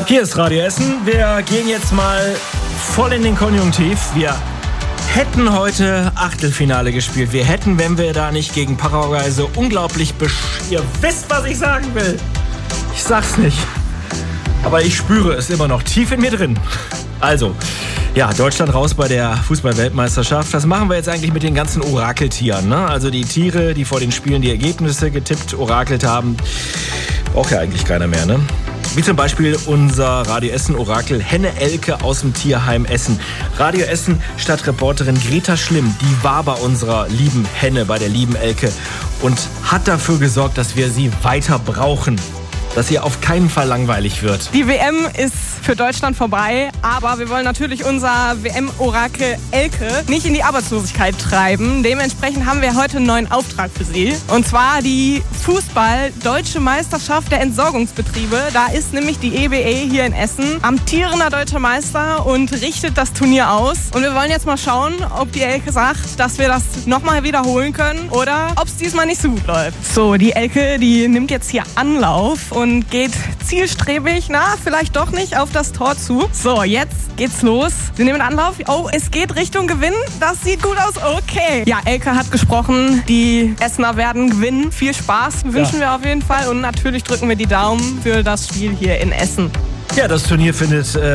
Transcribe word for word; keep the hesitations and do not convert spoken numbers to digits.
Hier ist Radio Essen. Wir gehen jetzt mal voll in den Konjunktiv. Wir hätten heute Achtelfinale gespielt. Wir hätten, wenn wir da nicht gegen Paraguay so unglaublich besch... Ihr wisst, was ich sagen will. Ich sag's nicht. Aber ich spüre es immer noch tief in mir drin. Also, ja, Deutschland raus bei der Fußball-Weltmeisterschaft. Was machen wir jetzt eigentlich mit den ganzen Orakeltieren, ne? Also die Tiere, die vor den Spielen die Ergebnisse getippt, orakelt haben. Braucht ja eigentlich keiner mehr, ne? Wie zum Beispiel unser Radio Essen-Orakel Henne Elke aus dem Tierheim Essen. Radio Essen-Stadtreporterin Greta Schlimm, die war bei unserer lieben Henne, bei der lieben Elke und hat dafür gesorgt, dass wir sie weiter brauchen. Dass ihr auf keinen Fall langweilig wird. Die W M ist für Deutschland vorbei, aber wir wollen natürlich unser W M-Orakel Elke nicht in die Arbeitslosigkeit treiben. Dementsprechend haben wir heute einen neuen Auftrag für Sie. Und zwar die Fußball-Deutsche Meisterschaft der Entsorgungsbetriebe. Da ist nämlich die E B E hier in Essen amtierender deutscher Meister und richtet das Turnier aus. Und wir wollen jetzt mal schauen, ob die Elke sagt, dass wir das nochmal wiederholen können oder ob es diesmal nicht so gut läuft. So, die Elke, die nimmt jetzt hier Anlauf und geht zielstrebig, na, vielleicht doch nicht, auf das Tor zu. So, jetzt geht's los. Sie nehmen Anlauf. Oh, es geht Richtung Gewinn. Das sieht gut aus. Okay. Ja, Elke hat gesprochen. Die Essener werden gewinnen. Viel Spaß wünschen ja. wir auf jeden Fall. Und natürlich drücken wir die Daumen für das Spiel hier in Essen. Ja, das Turnier findet... Äh